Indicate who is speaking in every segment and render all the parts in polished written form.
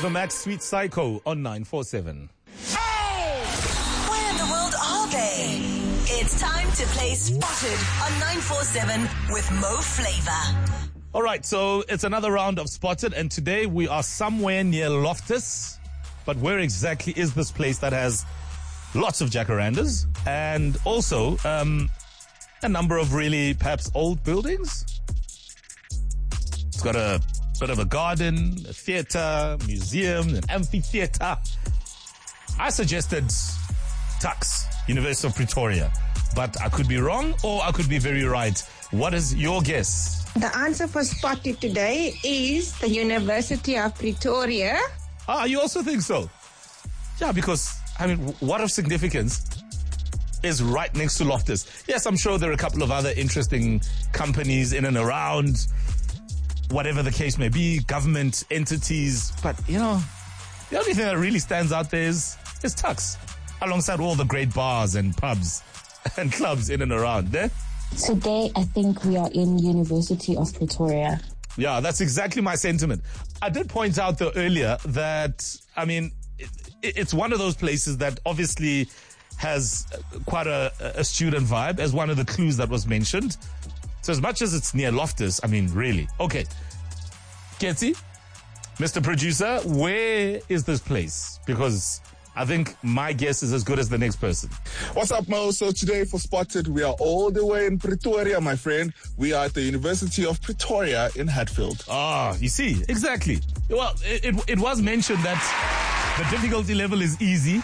Speaker 1: Ava Max, Sweet Psycho on 947.
Speaker 2: Where in the world are they? It's time to play Spotted on 947 with Mo Flava.
Speaker 1: All right, so it's another round of Spotted, and today we are somewhere near Loftus. But where exactly is this place that has lots of jacarandas and also a number of really perhaps old buildings? It's got a bit of a garden, a theatre, museum, an amphitheatre. I suggested Tuks, University of Pretoria, but I could be wrong or I could be very right. What is your guess?
Speaker 3: The answer for Spotted today is the University of Pretoria.
Speaker 1: Ah, you also think so? Yeah, because, I mean, what of significance is right next to Loftus? Yes, I'm sure there are a couple of other interesting companies in and around, whatever the case may be, government entities. But, you know, the only thing that really stands out there is Tuks, alongside all the great bars and pubs and clubs in and around there.
Speaker 4: Today, I think we are in University of Pretoria.
Speaker 1: Yeah, that's exactly my sentiment. I did point out though earlier that, I mean, it's one of those places that obviously has quite a student vibe, as one of the clues that was mentioned. So as much as it's near Loftus, I mean, really. Okay. Ketsi, Mr. Producer, where is this place? Because I think my guess is as good as the next person.
Speaker 5: What's up, Mo? So today for Spotted, we are all the way in Pretoria, my friend. We are at the University of Pretoria in Hatfield.
Speaker 1: Ah, you see, exactly. Well, it was mentioned that the difficulty level is easy.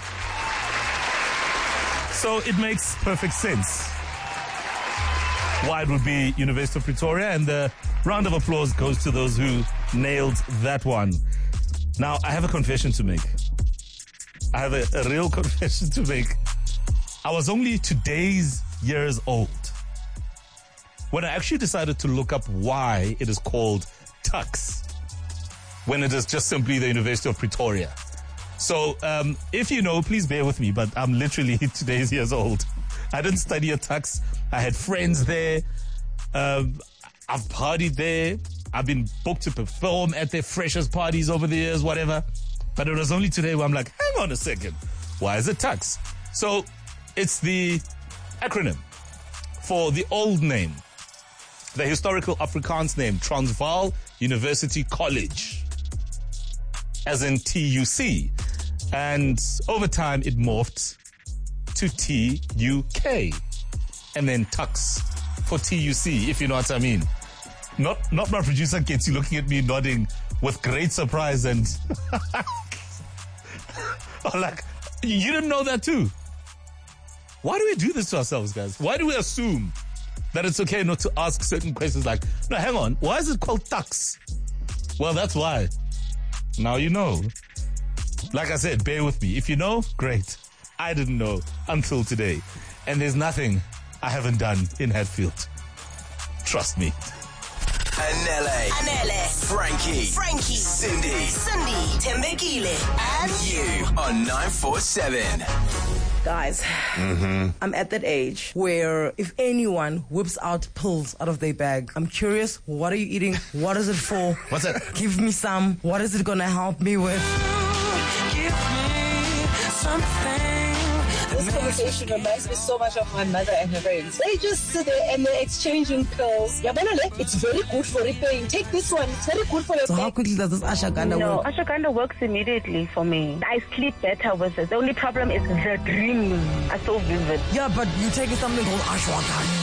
Speaker 1: So it makes perfect sense why it would be University of Pretoria. And the round of applause goes to those who nailed that one. Now, I have a confession to make. I have a real confession to make. I was only today's years old when I actually decided to look up why it is called Tuks when it is just simply the University of Pretoria. So if you know, please bear with me, but I'm literally today's years old. I didn't study at Tuks. I had friends there. I've partied there. I've been booked to perform at their freshers parties over the years, whatever. But it was only today where I'm like, hang on a second. Why is it Tuks? So it's the acronym for the old name, the historical Afrikaans name, Transvaal University College, as in TUC. And over time, it morphed to TUK. And then Tuks for TUC, if you know what I mean. Not my producer Ketsi looking at me nodding with great surprise and I'm like, you didn't know that too? Why do we do this to ourselves, guys? Why do we assume that it's okay not to ask certain questions like, no, hang on, why is it called Tuks? Well, that's why. Now you know. Like I said, bear with me. If you know, great. I didn't know until today. And there's nothing I haven't done in Hatfield. Trust me.
Speaker 2: Anele, Frankie, Cindy, Tembekile, and
Speaker 6: you on 947.
Speaker 7: Guys, I'm at that age where if anyone whips out pills out of their bag, I'm curious, what are you eating? What is it for?
Speaker 1: What's that?
Speaker 7: Give me some. What is it going to help me with?
Speaker 8: Give me something.
Speaker 9: This conversation reminds me so much of my mother and her friends. They just sit there and they're exchanging pills. It's very good for repairing. Take this one. It's very good for your
Speaker 7: So how
Speaker 9: back.
Speaker 7: quickly does this ashwagandha work?
Speaker 10: Ashwagandha works immediately for me. I sleep better with it. The only problem is the dreams are so vivid.
Speaker 7: Yeah, but you're taking something called ashwagandha.